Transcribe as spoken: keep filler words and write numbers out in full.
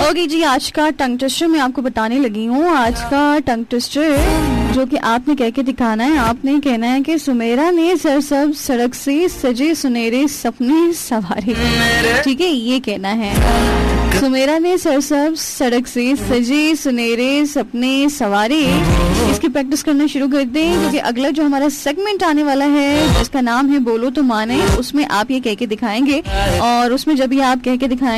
Okay जी, आज का tongue twister मैं आपको बताने लगी हूँ। आज का टंग ट्विस्टर जो कि आपने कह के दिखाना है। आपने कहना है कि सुमेरा ने सरसब्ज सड़क से सजे सुनहरे सपने सवारे। ठीक है, ये कहना है। सुमेरा ने सरसब्ज सड़क से सजे सुनहरे सपने सवारे। इसकी प्रैक्टिस करना शुरू करते हैं, क्योंकि अगला जो हमारा सेगमेंट आने वाला है जिसका नाम है बोलो तो माने, उसमें आप ये कह के दिखाएंगे। और उसमें जब ये आप कह के दिखाएंगे